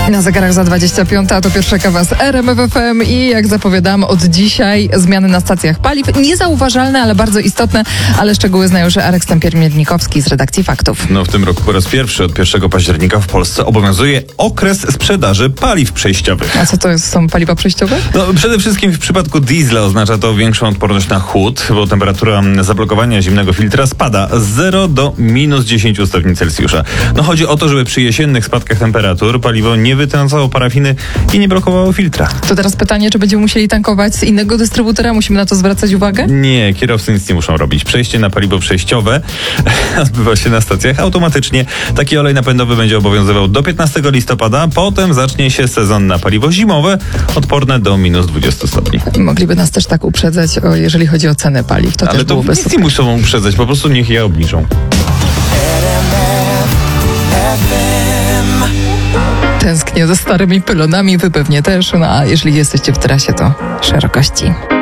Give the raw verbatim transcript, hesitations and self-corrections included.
Na zegarach za dwadzieścia piąta, a to pierwsza kawa z R M F F M i jak zapowiadam, od dzisiaj zmiany na stacjach paliw. Niezauważalne, ale bardzo istotne, ale szczegóły zna już Arek Stępień-Miednikowski z redakcji Faktów. No w tym roku po raz pierwszy od pierwszego października w Polsce obowiązuje okres sprzedaży paliw przejściowych. A co to jest, są paliwa przejściowe? No przede wszystkim w przypadku diesla oznacza to większą odporność na chłód, bo temperatura zablokowania zimnego filtra spada z zera do minus dziesięć stopni Celsjusza. No chodzi o to, żeby przy jesiennych spadkach temperatur paliwo nie wytrącało parafiny i nie blokowało filtra. To teraz pytanie, czy będziemy musieli tankować z innego dystrybutora? Musimy na to zwracać uwagę? Nie, kierowcy nic nie muszą robić. Przejście na paliwo przejściowe odbywa się na stacjach automatycznie. Taki olej napędowy będzie obowiązywał do piętnastego listopada. Potem zacznie się sezon na paliwo zimowe, odporne do minus dwudziestu stopni. Mogliby nas też tak uprzedzać, o, jeżeli chodzi o cenę paliw. To Ale też to byłoby nic super. nie muszą uprzedzać, po prostu niech je obniżą. Tęsknię za starymi pylonami, wy pewnie też, no a jeżeli jesteście w trasie, to szerokości.